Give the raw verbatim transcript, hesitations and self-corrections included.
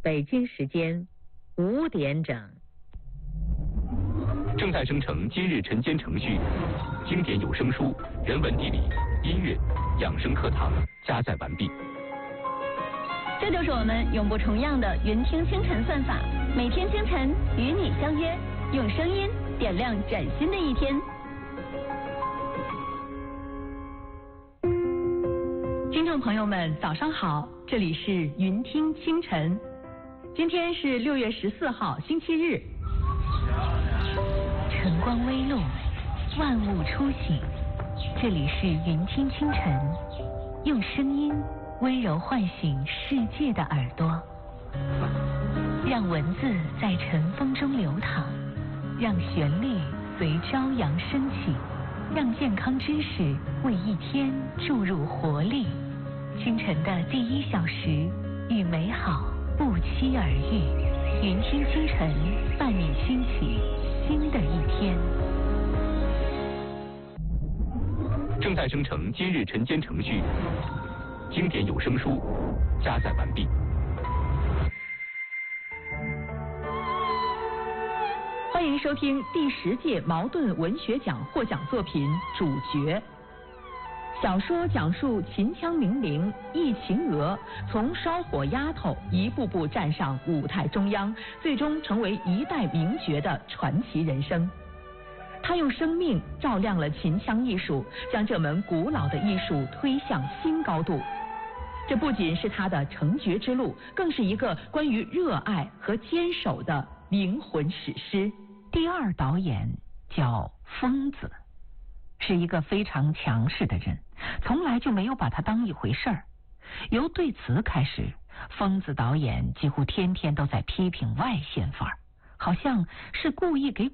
北京时间五点整。 正在生成今日晨间程序，经典有声书、人文地理、音乐、养生课堂加载完毕。 这就是我们永不重样的云听清晨算法，每天清晨与你相约，用声音点亮崭新的一天。听众朋友们，早上好，这里是云听清晨，今天是六月十四号，星期日。 晨光微露，万物初醒，这里是云听清晨，用声音温柔唤醒世界的耳朵，让文字在晨风中流淌，让旋律随朝阳升起，让健康知识为一天注入活力。清晨的第一小时，与美好不期而遇。云听清晨，伴你兴起新的一天。 正在生成今日晨间程序，经典有声书加载完毕。 欢迎收听第十届茅盾文学奖获奖作品《主角》。小说讲述秦腔名伶易秦娥从烧火丫头一步步站上舞台中央，最终成为一代名角的传奇人生。他用生命照亮了秦腔艺术，将这门古老的艺术推向新高度。这不仅是他的成角之路，更是一个关于热爱和坚守的灵魂史诗。 第二导演叫疯子，是一个非常强势的人，从来就没有把他当一回事儿。由对词开始，疯子导演几乎天天都在批评外线范儿，好像是故意给